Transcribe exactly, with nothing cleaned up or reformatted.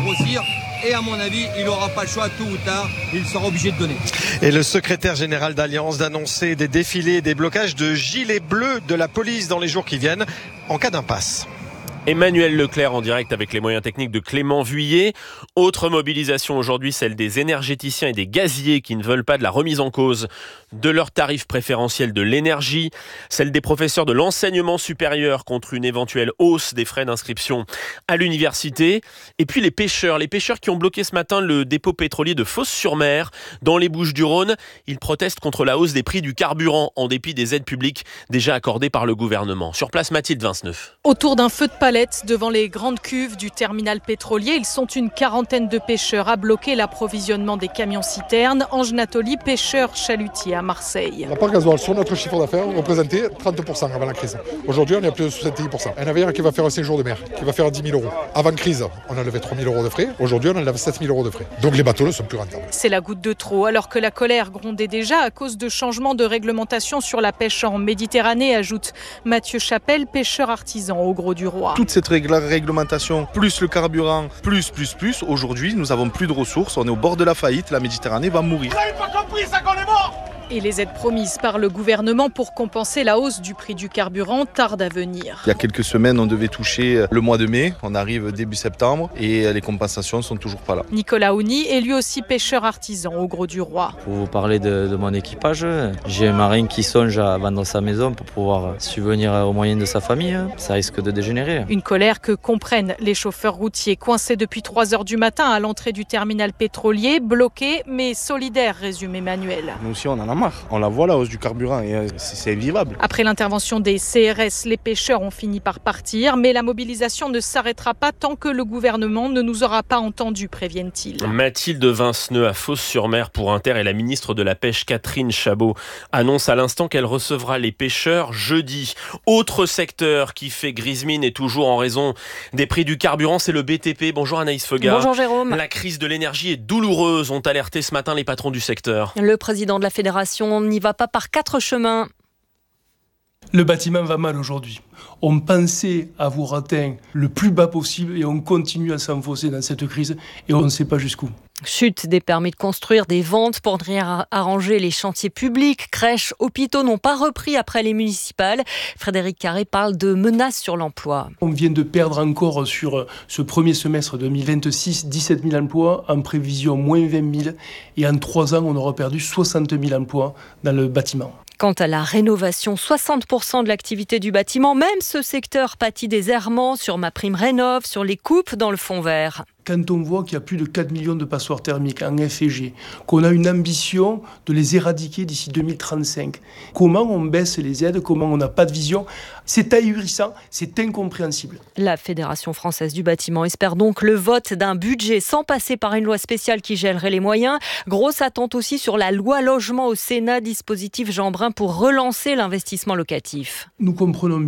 grossir. Et à mon avis, il n'aura pas le choix, tôt ou tard, il sera obligé de donner. Et le secrétaire général d'Alliance d'annoncer des défilés et des blocages de gilets bleus de la police dans les jours qui viennent en cas d'impasse. Emmanuel Leclerc en direct avec les moyens techniques de Clément Vuillet. Autre mobilisation aujourd'hui, celle des énergéticiens et des gaziers qui ne veulent pas de la remise en cause de leurs tarifs préférentiels de l'énergie. Celle des professeurs de l'enseignement supérieur contre une éventuelle hausse des frais d'inscription à l'université. Et puis les pêcheurs, les pêcheurs qui ont bloqué ce matin le dépôt pétrolier de Fos-sur-Mer dans les Bouches-du-Rhône. Ils protestent contre la hausse des prix du carburant en dépit des aides publiques déjà accordées par le gouvernement. Sur place, Mathilde Vinceneuve. Autour d'un feu de palette devant les grandes cuves du terminal pétrolier, ils sont une quarantaine de pêcheurs à bloquer l'approvisionnement des camions-citernes. Ange Nathalie, pêcheur chalutier à Marseille. La part gasoil sur notre chiffre d'affaires représentait trente pour cent avant la crise. Aujourd'hui, on est à plus de soixante-dix pour cent. Un navire qui va faire un séjour de mer, qui va faire dix mille euros. Avant crise, on enlevait trois mille euros de frais. Aujourd'hui, on enlève sept mille euros de frais. Donc les bateaux ne sont plus rentables. C'est la goutte de trop, alors que la colère grondait déjà à cause de changements de réglementation sur la pêche en Méditerranée, ajoute Mathieu Chapelle, pêcheur artisan au Gros du Roi. Toute cette réglementation, plus le carburant, plus, plus, plus, aujourd'hui, nous n'avons plus de ressources. On est au bord de la faillite. La Méditerranée va mourir. Vous n'avez pas compris ça qu'on est mort ? Et les aides promises par le gouvernement pour compenser la hausse du prix du carburant tardent à venir. Il y a quelques semaines, on devait toucher le mois de mai. On arrive début septembre et les compensations ne sont toujours pas là. Nicolas Ouni est lui aussi pêcheur artisan au Gros du Roi. Pour vous parler de, de mon équipage, j'ai un marin qui songe à vendre sa maison pour pouvoir subvenir aux moyens de sa famille. Ça risque de dégénérer. Une colère que comprennent les chauffeurs routiers coincés depuis trois heures du matin à l'entrée du terminal pétrolier, bloqués mais solidaires, résume Emmanuel. Nous aussi, on en a marre. On la voit la hausse du carburant et c'est invivable. Après l'intervention des C R S, les pêcheurs ont fini par partir, mais la mobilisation ne s'arrêtera pas tant que le gouvernement ne nous aura pas entendus, préviennent-ils. Mathilde Vinceneuve à Fos-sur-Mer pour Inter et la ministre de la Pêche Catherine Chabot annonce à l'instant qu'elle recevra les pêcheurs jeudi. Autre secteur qui fait grise mine et toujours en raison des prix du carburant, c'est le B T P. Bonjour Anaïs Feuga. Bonjour Jérôme. La crise de l'énergie est douloureuse, ont alerté ce matin les patrons du secteur. Le président de la fédération n'y va pas par quatre chemins. Le bâtiment va mal aujourd'hui. On pensait avoir atteint le plus bas possible et on continue à s'enfoncer dans cette crise et on ne sait pas jusqu'où. Chute des permis de construire, des ventes pour venir arranger les chantiers publics, crèches, hôpitaux n'ont pas repris après les municipales. Frédéric Carré parle de menaces sur l'emploi. On vient de perdre encore sur ce premier semestre deux mille vingt-six dix-sept mille emplois, en prévision moins vingt mille et en trois ans on aura perdu soixante mille emplois dans le bâtiment. Quant à la rénovation, soixante pour cent de l'activité du bâtiment, même ce secteur pâtit des errements sur MaPrimeRénov', sur les coupes dans le fond vert. Quand on voit qu'il y a plus de quatre millions de passoires thermiques en F et G, qu'on a une ambition de les éradiquer d'ici deux mille trente-cinq, comment on baisse les aides, comment on n'a pas de vision, c'est ahurissant, c'est incompréhensible. La Fédération française du bâtiment espère donc le vote d'un budget sans passer par une loi spéciale qui gèlerait les moyens. Grosse attente aussi sur la loi logement au Sénat, dispositif Jeanbrun pour relancer l'investissement locatif. Nous comprenons